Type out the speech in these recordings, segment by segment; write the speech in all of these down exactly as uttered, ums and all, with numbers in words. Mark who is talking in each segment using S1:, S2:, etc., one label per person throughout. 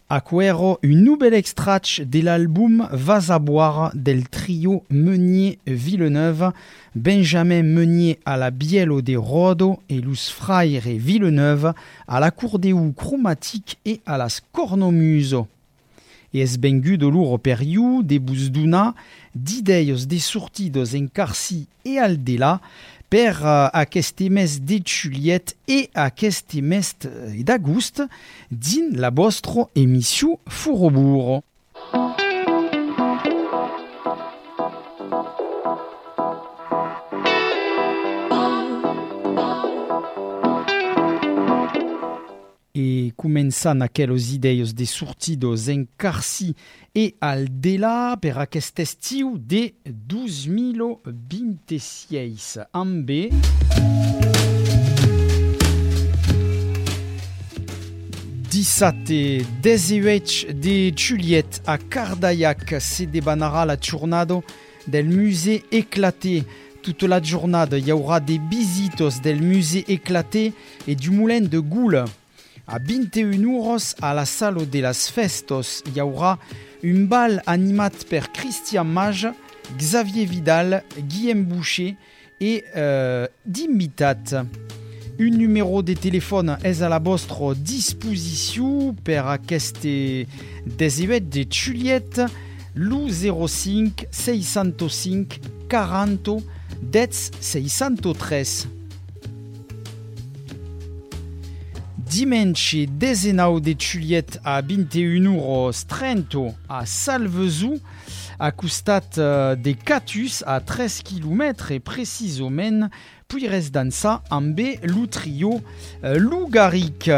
S1: Acuero, un nouvel extrait de l'album Vas a boire del trio Meunier-Villeneuve, Benjamin Meunier à la Bielo de Rodo et Luz Fraire Villeneuve à l'accordéon chromatique et à la scornomuso. E es bengudo loro periu de busduna d'ideios de sortidos en carsi e al de là per uh, aquest mes de Juliet et aquest mes d'agost din la vostra emission Furoburo. E començant aqueles ideios de sortidos en carsi e al de là per aquest estiu de dos mil vint-e-sis amb dissabte desehuit de Juliet a Cardaillac se debanarà la jornada del musée éclaté. Toute la journée, il y aura des visites del musée éclaté et du moulin de Goule. A vingt et une euros à la salle de las Festos, il y aura un bal animat per Christian Mage, Xavier Vidal, Guillaume Boucher et euh, d'invitats. Un numéro de téléphone est à la vostra disposition per aquest desehuit de Juliet, l'u zéro cinq six zéro cinq quarante dix six zéro tres. Dimanche dezenau de Juliet a vingt et une euros trenta a Salvezou, à costat de Catus a treize kilomètres et précisément puis reste dans ça amb le trio Lougaric.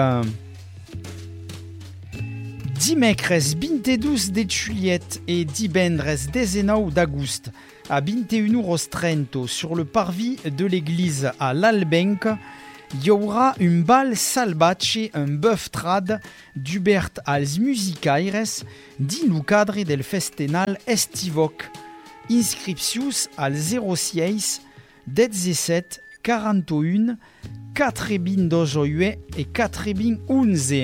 S1: Dimecres vingt-deux de Juliet et divendres dezenau d'agost à vingt et une euros trenta sur le parvis de l'église à l'Albenc, il y aura un bal salvatge, un bœuf trad d'Hubert als musicaires din le cadre del festival estivoc. Inscriptius al zéro six dix-sept quarante et un quatre-vingt-douze et quatre-vingt-onze.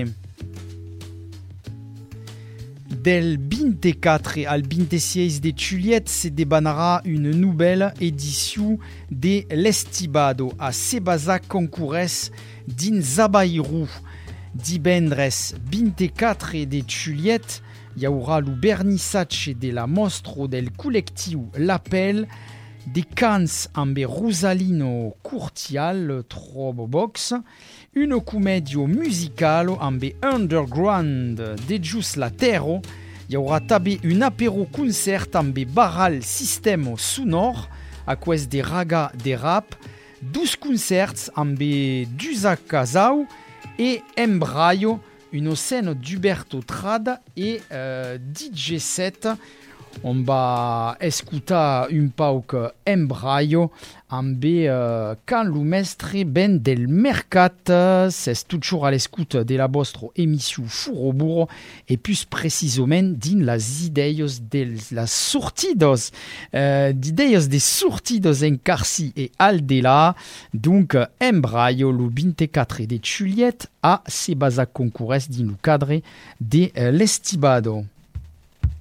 S1: Del vingt-quatre al vingt-six de Juliet se debanarà une nouvelle édition de l'Estibado a Sebasa Concourès din Zabairou. Divendres vingt-quatre de Juliet, il y aura le vernissage de la mostra del collectiu L'Appel de cants amb Rosalino Curtial Trobo Box, une comédie musicale amb Underground de Jus Latero. Il y aura també un apéro concert amb Barral System Sonor a causa de raga de rap, douze concerts amb Dusa Casau et Embraio, une scène d'Huberto Trada et euh, D J set. On va escutar un pauc Embraio amb uh, Can lo mestre ben del mercat. C'est toujours à l'escoute de la vostra émission Furoburo et plus précisément din las ideios de las sortidos, uh, d'ideios de sortidos en carsi et al de là. Donc Embraio le vingt-quatre de Juliet a se basa concourès din le cadre de uh, l'Estibado.